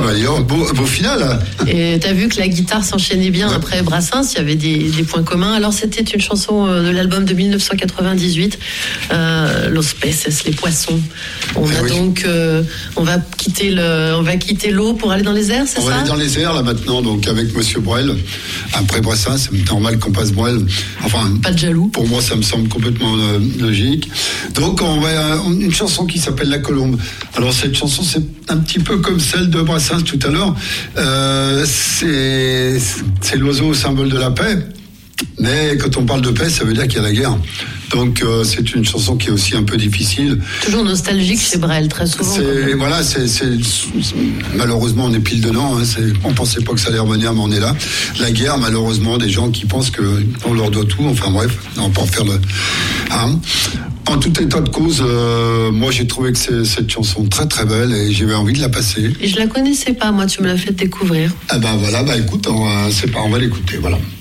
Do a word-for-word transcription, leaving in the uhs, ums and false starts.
Ah bah d'ailleurs, beau, beau final. Et t'as vu que la guitare s'enchaînait bien ouais. Après Brassens, il y avait des, des points communs. Alors c'était une chanson de l'album de dix-neuf cent quatre-vingt-dix-huit, euh, Los Peces, les poissons. On eh a oui. donc, euh, on va quitter le, on va quitter l'eau pour aller dans les airs, c'est on ça? On va aller dans les airs là maintenant, donc avec Monsieur Brel. Après Brassens, c'est normal qu'on passe Brel. Enfin, pas de jaloux. Pour moi, ça me semble complètement euh, logique. Donc on va euh, une chanson qui s'appelle La Colombe. Alors cette chanson, c'est un petit peu comme celle de Brassens tout à l'heure. Euh, c'est, c'est l'oiseau au symbole de la paix. Mais quand on parle de paix, ça veut dire qu'il y a la guerre. Donc euh, c'est une chanson qui est aussi un peu difficile. Toujours nostalgique chez Brel, très souvent. C'est, voilà, c'est, c'est, c'est, malheureusement on est pile dedans. Hein, c'est, on pensait pas que ça allait revenir, mais on est là. La guerre, malheureusement, des gens qui pensent que on leur doit tout. Enfin bref, on peut en faire le. Hein. En tout état de cause, euh, moi j'ai trouvé que c'est, cette chanson très très belle et j'avais envie de la passer. Et je la connaissais pas, moi tu me l'as fait découvrir. Ah ben voilà, bah écoute, on va, c'est pas, on va l'écouter, voilà.